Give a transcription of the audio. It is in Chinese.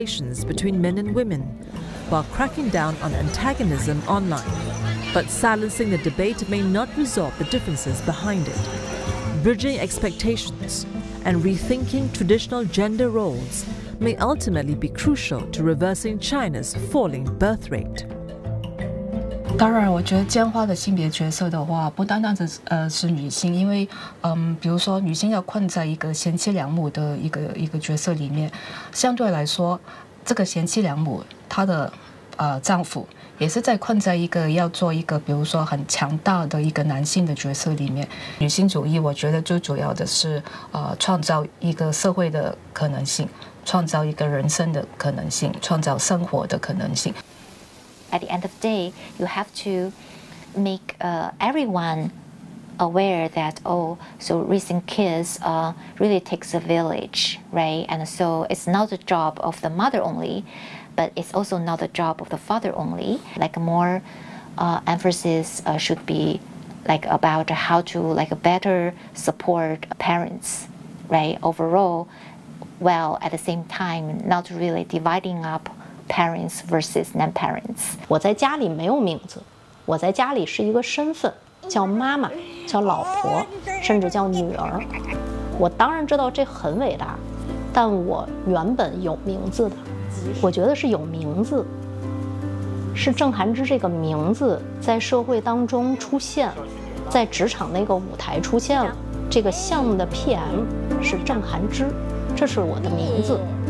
relations between men and women, while cracking down on antagonism online. But silencing the debate may not resolve the differences behind it. Bridging expectations and rethinking traditional gender roles may ultimately be crucial to reversing China's falling birth rate. 当然，我觉得简化的性别角色的话，不单单是女性，因为比如说女性要困在一个贤妻良母的一个角色里面，相对来说，这个贤妻良母她的丈夫也是在困在一个要做一个比如说很强大的一个男性的角色里面。女性主义，我觉得最主要的是创造一个社会的可能性，创造一个人生的可能性，创造生活的可能性。 At the end of the day, you have to make everyone aware that, so raising kids really takes a village, right? And so it's not the job of the mother only, but it's also not the job of the father only. Like more emphasis should be like about how to better support parents, right? Overall, while at the same time not really dividing up parents versus non-parents. 我在家里没有名字，我在家里是一个身份，叫妈妈，叫老婆，甚至叫女儿。我当然知道这很伟大，但我原本有名字的，我觉得是有名字，是郑涵之这个名字在社会当中出现，在职场那个舞台出现了。这个项目的 PM 是郑涵之，这是我的名字。